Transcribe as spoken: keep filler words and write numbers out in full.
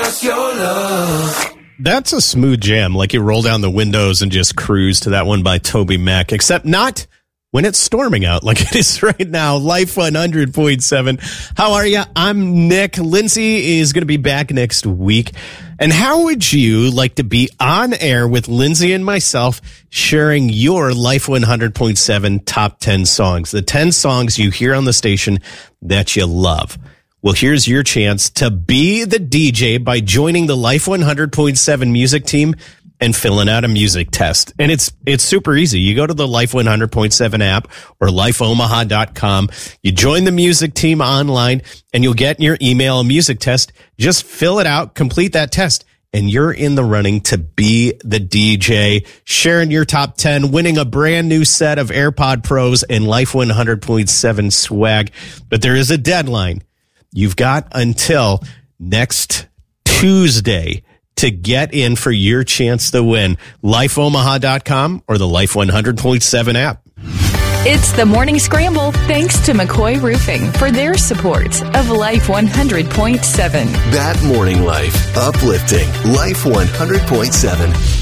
just your love. That's a smooth jam, like you roll down the windows and just cruise to that one by Toby Mac, except not when it's storming out like it is right now. Life one hundred point seven. How are you? I'm Nick. Lindsay is going to be back next week. And how would you like to be on air with Lindsay and myself sharing your Life one hundred point seven top ten songs, the ten songs you hear on the station that you love? Well, here's your chance to be the D J by joining the Life one hundred point seven music team and filling out a music test. And it's it's super easy. You go to the Life one hundred point seven app or life omaha dot com. You join the music team online, and you'll get in your email a music test. Just fill it out, complete that test, and you're in the running to be the D J, sharing your top ten, winning a brand new set of AirPod Pros and Life one hundred point seven swag. But there is a deadline. You've got until next Tuesday to get in for your chance to win. life omaha dot com or the Life one hundred point seven app. It's the Morning Scramble, thanks to McCoy Roofing for their support of Life one hundred point seven. That morning life, uplifting Life one hundred point seven.